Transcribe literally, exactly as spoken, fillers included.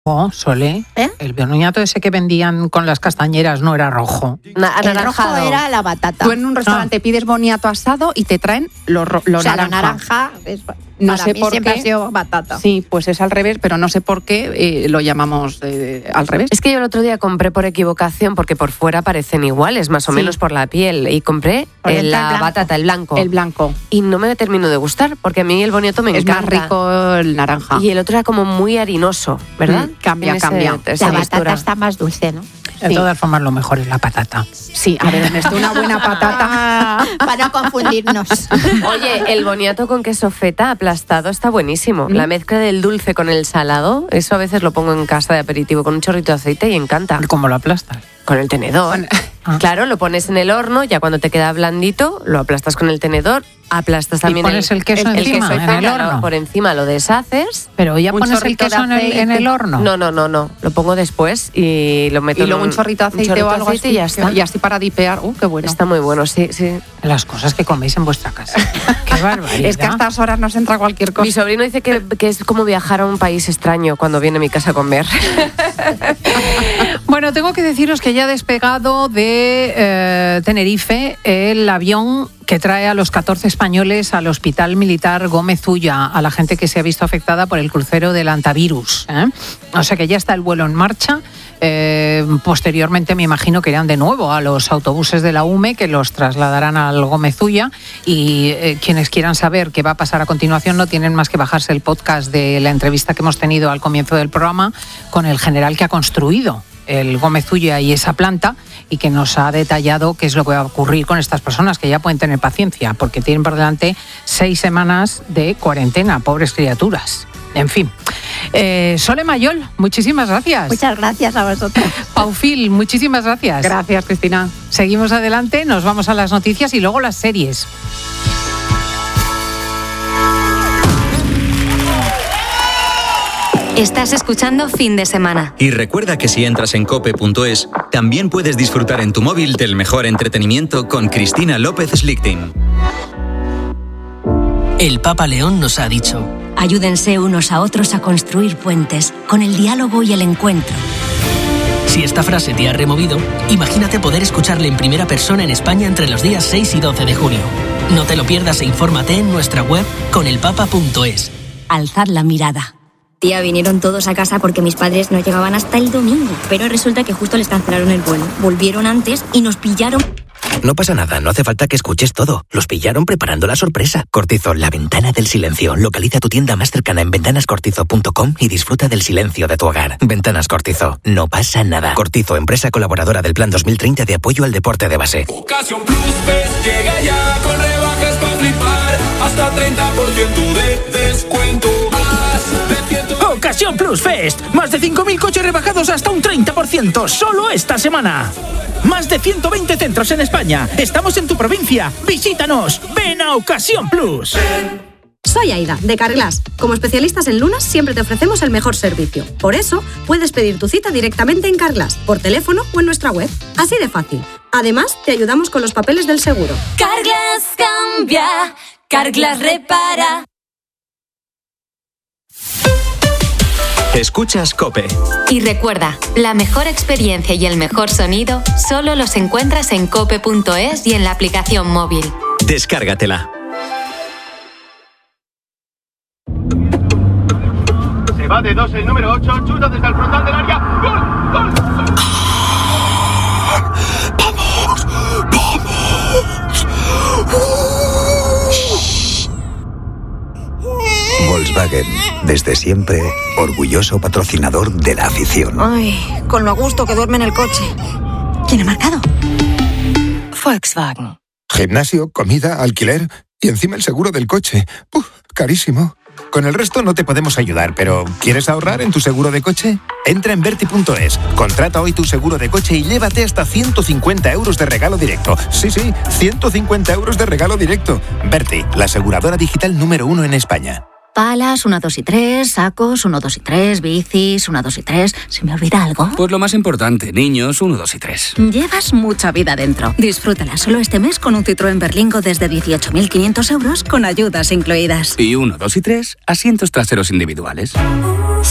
Oh, Sole, ¿Eh? El boniato ese que vendían con las castañeras no era rojo. Na- El rojo era la batata. Tú en un restaurante ah. pides boniato asado y te traen lo, ro- lo o sea, naranja. la naranja es, no para sé mí por siempre qué. ha sido batata. Sí, pues es al revés, pero no sé por qué eh, lo llamamos eh, al revés. Es que yo el otro día compré por equivocación, porque por fuera parecen iguales, más o Sí. menos por la piel, y compré Por eh, dentro la el blanco. batata, el blanco. El blanco. Y no me terminó de gustar, porque a mí el boniato me Es encanta. más rico el naranja. Y el otro era como muy harinoso, ¿verdad? Mm, cambia, Tiene ese- cambia. esa La textura. batata está más dulce, ¿no? De Sí. todas formas, lo mejor es la patata. Sí, a ver, Ernesto, una buena patata. Para no confundirnos. Oye, el boniato con queso feta aplastado está buenísimo. ¿Mm? La mezcla del dulce con el salado, eso a veces lo pongo en casa de aperitivo con un chorrito de aceite y encanta. ¿Cómo lo aplastas? Con el tenedor. Ah. Claro, lo pones en el horno, ya cuando te queda blandito, lo aplastas con el tenedor, aplastas también ¿Y pones el queso el encima, queso en el claro, horno? Por encima lo deshaces. Pero ya Un pones el chorrito queso de en el, en aceite. el horno. No, no, no, no. Lo pongo después y lo meto Y luego en un chorrito de aceite chorrito o de algo aceite así. y ya está. Y así para dipear. Uh, qué bueno. Está muy bueno, sí, sí. Las cosas que coméis en vuestra casa. Qué barbaridad. Es que a estas horas nos entra cualquier cosa. Mi sobrino dice que, que es como viajar a un país extraño cuando viene a mi casa a comer. Bueno, tengo que deciros que ya ha despegado de eh, Tenerife el avión que trae a los catorce españoles al Hospital Militar Gómez Ulla, a la gente que se ha visto afectada por el crucero del Antivirus. ¿eh? O sea que ya está el vuelo en marcha. Eh, posteriormente me imagino que irán de nuevo a los autobuses de la U M E que los trasladarán al Gómez Ulla y eh, quienes quieran saber qué va a pasar a continuación no tienen más que bajarse el podcast de la entrevista que hemos tenido al comienzo del programa con el general que ha construido el Gómez Ulla y esa planta y que nos ha detallado qué es lo que va a ocurrir con estas personas, que ya pueden tener paciencia porque tienen por delante seis semanas de cuarentena, pobres criaturas. En fin. Eh, Sole Mayol, muchísimas gracias. Muchas gracias a vosotros. Paufil, muchísimas gracias. Gracias, Cristina. Seguimos adelante, nos vamos a las noticias y luego las series. Estás escuchando Fin de Semana. Y recuerda que si entras en cope punto es, también puedes disfrutar en tu móvil del mejor entretenimiento con Cristina López Slichting. El Papa León nos ha dicho: Ayúdense unos a otros a construir puentes con el diálogo y el encuentro. Si esta frase te ha removido, imagínate poder escucharle en primera persona en España entre los días seis y doce de junio. No te lo pierdas e infórmate en nuestra web con el papa punto es. Alzad la mirada. Tía, vinieron todos a casa porque mis padres no llegaban hasta el domingo. Pero resulta que justo les cancelaron el vuelo. Volvieron antes y nos pillaron. No pasa nada, no hace falta que escuches todo. Los pillaron preparando la sorpresa. Cortizo, la ventana del silencio. Localiza tu tienda más cercana en ventanas cortizo punto com y disfruta del silencio de tu hogar. Ventanas Cortizo, no pasa nada. Cortizo, empresa colaboradora del Plan dos mil treinta de apoyo al deporte de base. Ocasión Plus Fest llega ya con rebajas para flipar. Hasta treinta por ciento de descuento. Más de ciento... Ocasión Plus Fest. Más de cinco mil coches rebajados hasta un treinta por ciento solo esta semana. Más de ciento veinte centros en España. Estamos en tu provincia. Visítanos. Ven a Ocasión Plus. Soy Aida, de Carglass. Como especialistas en lunas, siempre te ofrecemos el mejor servicio. Por eso, puedes pedir tu cita directamente en Carglass, por teléfono o en nuestra web. Así de fácil. Además, te ayudamos con los papeles del seguro. Carglass cambia, Carglass repara. Escuchas COPE. Y recuerda, la mejor experiencia y el mejor sonido solo los encuentras en cope punto es y en la aplicación móvil. Descárgatela. Se va de dos el número ocho, chuta desde el frontal del área. ¡Gol! ¡Gol! ¡Vamos! ¡Vamos! Volkswagen, desde siempre, orgulloso patrocinador de la afición. Ay, con lo a gusto que duerme en el coche. ¿Quién ha marcado? Volkswagen. Gimnasio, comida, alquiler y encima el seguro del coche. ¡Uf! Carísimo. Con el resto no te podemos ayudar, pero ¿quieres ahorrar en tu seguro de coche? Entra en Berti punto es, contrata hoy tu seguro de coche y llévate hasta ciento cincuenta euros de regalo directo. Sí, sí, ciento cincuenta euros de regalo directo. Berti, la aseguradora digital número uno en España. Palas, uno, dos y tres, sacos, uno, dos y tres, bicis, uno, dos y tres. ¿Se me olvida algo? Pues lo más importante, niños, uno, dos y tres. Llevas mucha vida dentro. Disfrútala solo este mes con un Citroën Berlingo desde dieciocho mil quinientos euros con ayudas incluidas. Y uno, dos y tres, asientos traseros individuales.